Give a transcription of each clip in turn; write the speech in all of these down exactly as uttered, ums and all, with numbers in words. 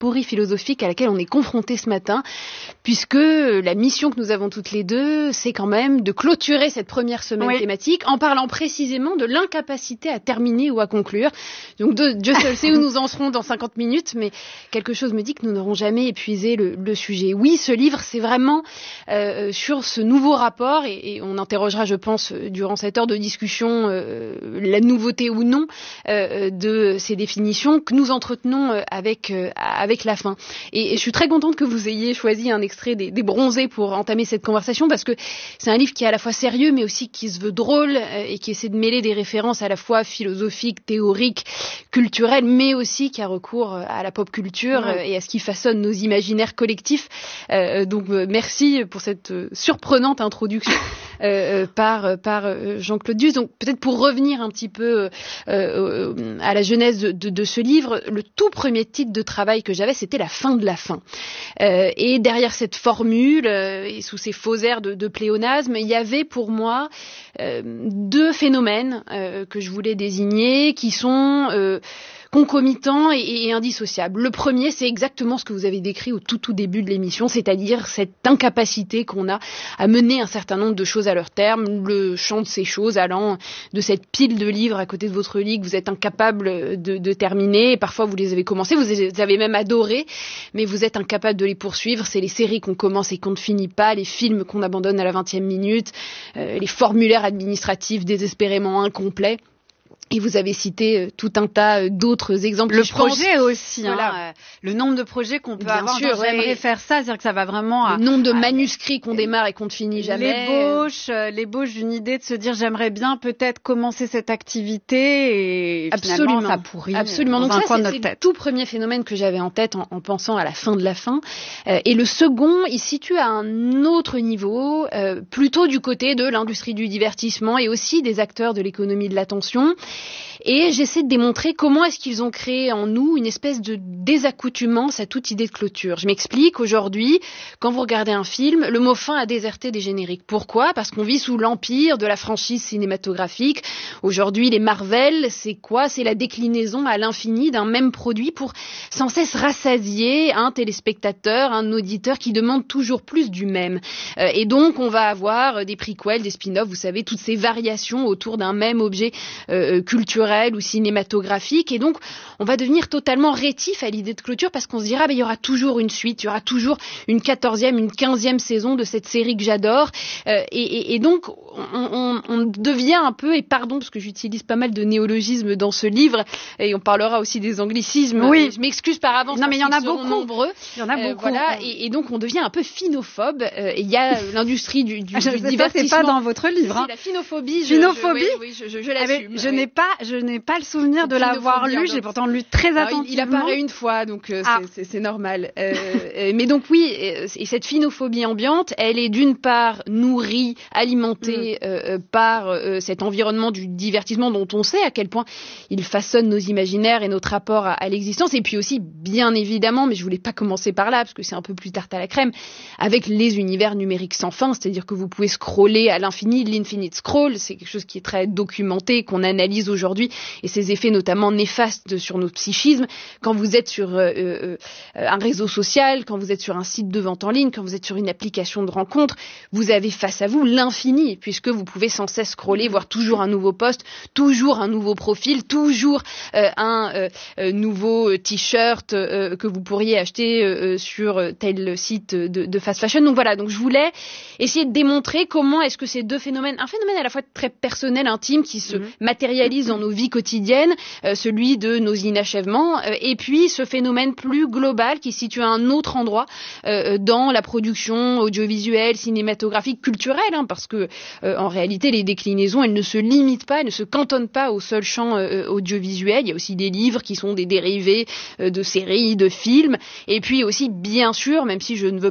aporie philosophique à laquelle on est confronté ce matin, puisque la mission que nous avons toutes les deux, c'est quand même de clôturer cette première semaine oui. thématique en parlant précisément de l'incapacité à terminer ou à conclure. Donc de, Dieu seul sait où nous en serons dans cinquante minutes, mais quelque chose me dit que nous n'aurons jamais épuisé le, le sujet. Oui, ce livre, c'est vraiment euh, sur ce nouveau rapport, et, et on interrogera, je pense, durant cette heure de discussion, euh, la nouveauté ou non euh, de ces définitions que nous entretenons euh, avec, euh, avec la fin. Et, et je suis très contente que vous ayez choisi un extrait des, des Bronzés pour entamer cette conversation, parce que c'est un livre qui est à la fois sérieux, mais aussi qui se veut drôle euh, et qui essaie de mêler des références à la fois philosophiques, théoriques, culturelles, mais aussi qui a recours à la pop culture ouais. euh, et à ce qui façonne nos imaginaires collectifs. Euh, donc euh, merci pour cette euh, surprenante introduction euh, par, par euh, Jean-Claude Duss. Donc peut-être pour revenir un petit peu euh, euh, à la genèse de, de, de ce livre, le tout premier titre de travail que j'avais, c'était La fin de la fin. Euh, et derrière cette formule, euh, et sous ces faux airs de, de pléonasme, il y avait pour moi euh, deux phénomènes euh, que je voulais désigner, qui sont euh, concomitant et, et indissociable. Le premier, c'est exactement ce que vous avez décrit au tout tout début de l'émission, c'est-à-dire cette incapacité qu'on a à mener un certain nombre de choses à leur terme, le champ de ces choses allant de cette pile de livres à côté de votre lit que vous êtes incapable de, de terminer. Et parfois, vous les avez commencés, vous les avez même adorés, mais vous êtes incapable de les poursuivre. C'est les séries qu'on commence et qu'on ne finit pas, les films qu'on abandonne à la vingtième minute, euh, les formulaires administratifs désespérément incomplets. Et vous avez cité tout un tas d'autres exemples. Le projet pense, aussi, voilà. hein, le nombre de projets qu'on peut Bien avoir. Sûr, j'aimerais ouais. faire ça, c'est-à-dire que ça va vraiment. Le à, nombre de à, manuscrits qu'on démarre et qu'on ne finit jamais. L'ébauche, l'ébauche d'une idée de se dire j'aimerais bien peut-être commencer cette activité et Absolument. finalement ça pourrit. Absolument. Donc ça, c'est, c'est le tout premier phénomène que j'avais en tête en, en pensant à la fin de la fin. Euh, et le second, il se situe à un autre niveau, euh, plutôt du côté de l'industrie du divertissement et aussi des acteurs de l'économie de l'attention. Et j'essaie de démontrer comment est-ce qu'ils ont créé en nous une espèce de désaccoutumance à toute idée de clôture. Je m'explique, aujourd'hui, quand vous regardez un film, le mot fin a déserté des génériques. Pourquoi ? Parce qu'on vit sous l'empire de la franchise cinématographique. Aujourd'hui, les Marvel, c'est quoi ? C'est la déclinaison à l'infini d'un même produit pour sans cesse rassasier un téléspectateur, un auditeur qui demande toujours plus du même. Euh, et donc, on va avoir des prequels, des spin-offs, vous savez, toutes ces variations autour d'un même objet euh, culturel ou cinématographique, et donc on va devenir totalement rétif à l'idée de clôture parce qu'on se dira, bah, il y aura toujours une suite, il y aura toujours une quatorzième, une quinzième saison de cette série que j'adore, euh, et, et, et donc on, on, on devient un peu, et pardon parce que j'utilise pas mal de néologismes dans ce livre, et on parlera aussi des anglicismes, oui. je m'excuse par avance, non mais il y en a beaucoup, nombreux. il y en a beaucoup, euh, voilà, et, et donc on devient un peu phinophobe, euh, il y a l'industrie du, du, du divertissement. Ça, c'est pas dans votre livre, hein. C'est la phinophobie, phinophobie je, je, oui, oui, je, je, je l'assume. Je n'ai pas, je n'ai pas le souvenir de l'avoir lu. J'ai pourtant lu très attentivement. Il, il apparaît une fois, donc euh, ah. c'est, c'est, c'est normal. Euh, euh, mais donc oui, et cette phinophobie ambiante, elle est d'une part nourrie, alimentée mm. euh, par euh, cet environnement du divertissement dont on sait à quel point il façonne nos imaginaires et notre rapport à, à l'existence. Et puis aussi, bien évidemment, mais je voulais pas commencer par là parce que c'est un peu plus tarte à la crème, avec les univers numériques sans fin, c'est-à-dire que vous pouvez scroller à l'infini, l'infinite scroll, c'est quelque chose qui est très documenté, qu'on analyse aujourd'hui, et ses effets notamment néfastes sur notre psychisme. Quand vous êtes sur euh, euh, un réseau social, quand vous êtes sur un site de vente en ligne, quand vous êtes sur une application de rencontre, vous avez face à vous l'infini, puisque vous pouvez sans cesse scroller, voir toujours un nouveau post, toujours un nouveau profil, toujours euh, un euh, nouveau t-shirt euh, que vous pourriez acheter euh, sur tel site de, de fast fashion. Donc voilà, donc je voulais essayer de démontrer comment est-ce que ces deux phénomènes, un phénomène à la fois très personnel, intime, qui se mmh. matérialise dans nos vies quotidiennes, euh, celui de nos inachèvements, euh, et puis ce phénomène plus global qui se situe à un autre endroit euh, dans la production audiovisuelle, cinématographique, culturelle, hein, parce que euh, en réalité les déclinaisons, elles ne se limitent pas, elles ne se cantonnent pas au seul champ euh, audiovisuel. Il y a aussi des livres qui sont des dérivés euh, de séries, de films, et puis aussi bien sûr, même si je ne veux pas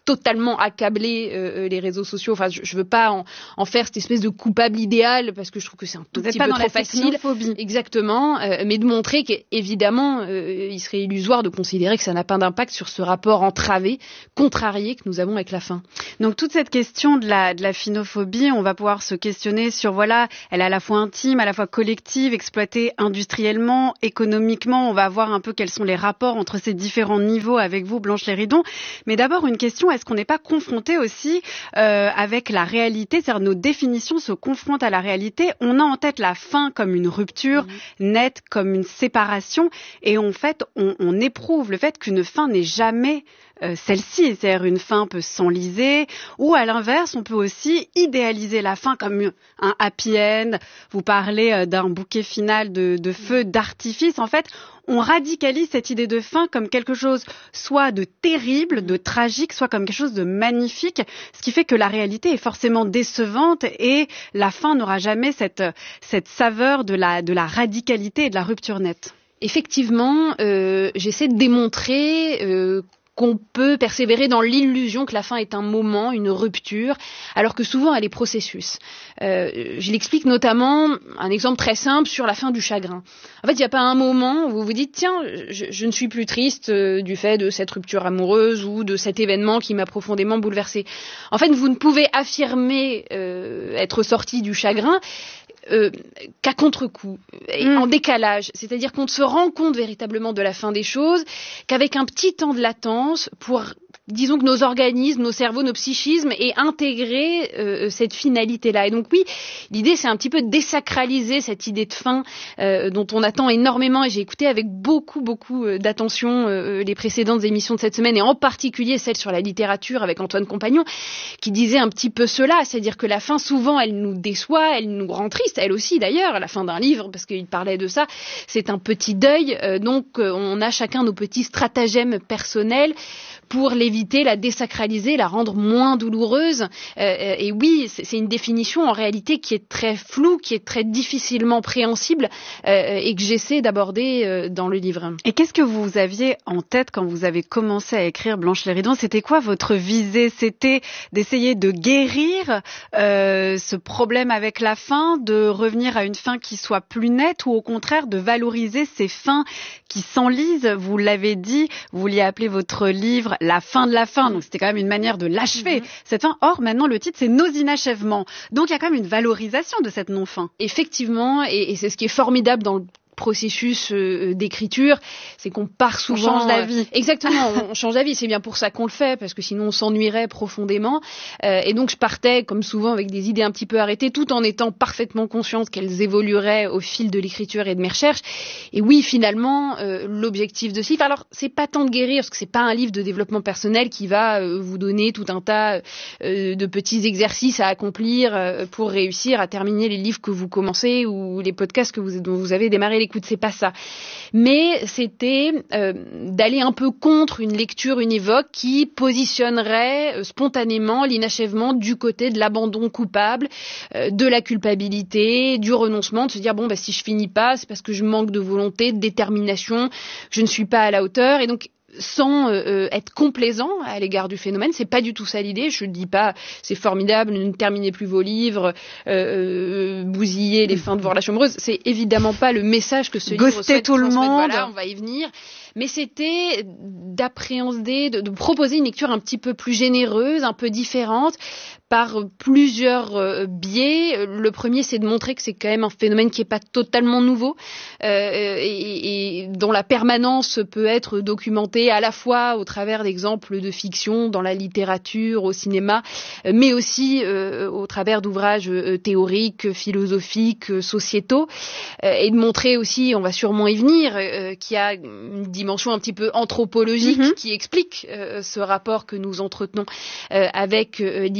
totalement accabler euh, les réseaux sociaux. Enfin, je, je veux pas en, en faire cette espèce de coupable idéal parce que je trouve que c'est un tout Vous petit pas peu dans trop la facile. Exactement, euh, mais de montrer qu'évidemment, euh, il serait illusoire de considérer que ça n'a pas d'impact sur ce rapport entravé, contrarié que nous avons avec la faim. Donc toute cette question de la de la phinophobie, on va pouvoir se questionner sur voilà, elle est à la fois intime, à la fois collective, exploitée industriellement, économiquement. On va voir un peu quels sont les rapports entre ces différents niveaux avec vous, Blanche Léridon. Mais d'abord une question, est-ce qu'on n'est pas confronté aussi euh, avec la réalité, c'est-à-dire nos définitions se confrontent à la réalité. On a en tête la faim comme une rupture mmh. nette, comme une séparation, et en fait, on, on éprouve le fait qu'une faim n'est jamais euh, celle-ci, c'est-à-dire une faim peut s'enliser, ou à l'inverse, on peut aussi idéaliser la faim comme un happy end. Vous parlez euh, d'un bouquet final de, de feux d'artifice. En fait, on radicalise cette idée de faim comme quelque chose soit de terrible, de tragique, soit comme quelque chose de magnifique, ce qui fait que la réalité est forcément décevante et la faim n'aura jamais cette, cette saveur de la, de la radicalité et de la rupture nette. Effectivement, euh, j'essaie de démontrer euh, qu'on peut persévérer dans l'illusion que la faim est un moment, une rupture, alors que souvent elle est processus. Euh, je l'explique notamment, un exemple très simple sur la fin du chagrin. En fait, il n'y a pas un moment où vous vous dites, tiens, je, je ne suis plus triste euh, du fait de cette rupture amoureuse ou de cet événement qui m'a profondément bouleversée. En fait, vous ne pouvez affirmer euh, être sorti du chagrin Euh, qu'à contre-coup, et mmh. en décalage. C'est-à-dire qu'on se rend compte véritablement de la fin des choses, qu'avec un petit temps de latence, pour, disons que nos organismes, nos cerveaux, nos psychismes aient intégré euh, cette finalité-là. Et donc oui, l'idée c'est un petit peu de désacraliser cette idée de fin euh, dont on attend énormément, et j'ai écouté avec beaucoup, beaucoup d'attention euh, les précédentes émissions de cette semaine, et en particulier celle sur la littérature avec Antoine Compagnon, qui disait un petit peu cela, c'est-à-dire que la fin, souvent, elle nous déçoit, elle nous rend triste, elle aussi d'ailleurs, à la fin d'un livre, parce qu'il parlait de ça, c'est un petit deuil, euh, donc euh, on a chacun nos petits stratagèmes personnels pour l'éviter, la désacraliser, la rendre moins douloureuse. Euh, et oui, c'est une définition en réalité qui est très floue, qui est très difficilement préhensible euh, et que j'essaie d'aborder euh, dans le livre. Et qu'est-ce que vous aviez en tête quand vous avez commencé à écrire Blanche Léridon? C'était quoi votre visée? C'était d'essayer de guérir euh, ce problème avec la faim, de revenir à une faim qui soit plus nette, ou au contraire de valoriser ces fins qui s'enlisent? Vous l'avez dit, vous vouliez appeler votre livre La fin de la fin, donc c'était quand même une manière de l'achever, mmh. cette fin. Or, maintenant, le titre, c'est Nos inachèvements. Donc, il y a quand même une valorisation de cette non-fin. Effectivement, et, et c'est ce qui est formidable dans le processus euh, d'écriture, c'est qu'on part souvent... On change d'avis. Euh, exactement, on, on change d'avis. C'est bien pour ça qu'on le fait, parce que sinon on s'ennuierait profondément. Euh, et donc je partais, comme souvent, avec des idées un petit peu arrêtées, tout en étant parfaitement consciente qu'elles évolueraient au fil de l'écriture et de mes recherches. Et oui, finalement, euh, l'objectif de ce livre, alors c'est pas tant de guérir, parce que c'est pas un livre de développement personnel qui va euh, vous donner tout un tas euh, de petits exercices à accomplir euh, pour réussir à terminer les livres que vous commencez ou les podcasts que vous, dont vous avez démarré l'écoute, c'est pas ça. Mais c'était euh, d'aller un peu contre une lecture univoque qui positionnerait euh, spontanément l'inachèvement du côté de l'abandon coupable, euh, de la culpabilité, du renoncement, de se dire bon bah si je finis pas, c'est parce que je manque de volonté, de détermination, que je ne suis pas à la hauteur. Et donc sans euh, être complaisant à l'égard du phénomène, c'est pas du tout ça l'idée. Je ne dis pas c'est formidable, ne terminez plus vos livres, euh, euh, bousillez les fins de vos relations amoureuses. C'est évidemment pas le message que ce livre souhaite tout le monde. Voilà, on va y venir. Mais c'était d'appréhender, de, de proposer une lecture un petit peu plus généreuse, un peu différente, par plusieurs euh, biais. Le premier, c'est de montrer que c'est quand même un phénomène qui n'est pas totalement nouveau euh, et, et dont la permanence peut être documentée à la fois au travers d'exemples de fiction dans la littérature, au cinéma, mais aussi euh, au travers d'ouvrages euh, théoriques, philosophiques, euh, sociétaux, euh, et de montrer aussi, on va sûrement y venir, euh, qu'il y a une dimension un petit peu anthropologique mm-hmm. qui explique euh, ce rapport que nous entretenons euh, avec euh, l'inachèvement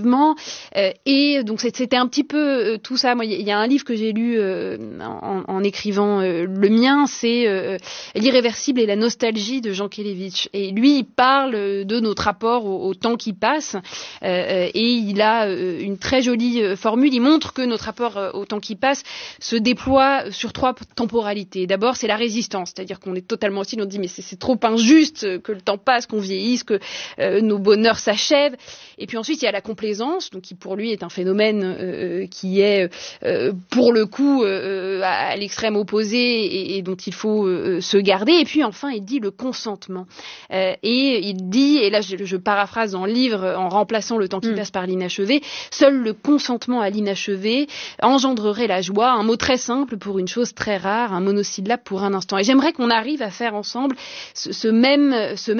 brièvement. Euh, et donc c'était un petit peu euh, tout ça. Moi, il y a un livre que j'ai lu euh, en, en écrivant euh, le mien, c'est euh, L'irréversible et la nostalgie de Jean Kelevitch. Et lui, il parle de notre rapport au, au temps qui passe. Euh, et il a euh, une très jolie euh, formule. Il montre que notre rapport euh, au temps qui passe se déploie sur trois temporalités. D'abord, c'est la résistance, c'est-à-dire qu'on est totalement hostile, on dit mais c'est, c'est trop injuste que le temps passe, qu'on vieillisse, que euh, nos bonheurs s'achèvent. Et puis ensuite, il y a la complaisance, donc qui pour lui est un phénomène euh, qui est euh, pour le coup euh, à, à l'extrême opposé et, et dont il faut euh, se garder. Et puis enfin, il dit le consentement. Euh, et il dit, et là je, je paraphrase dans le livre en remplaçant le temps qui mmh. passe par l'inachevé, seul le consentement à l'inachevé engendrerait la joie, un mot très simple pour une chose très rare, un monosyllabe pour un instant. Et j'aimerais qu'on arrive à faire ensemble ce, ce même, ce même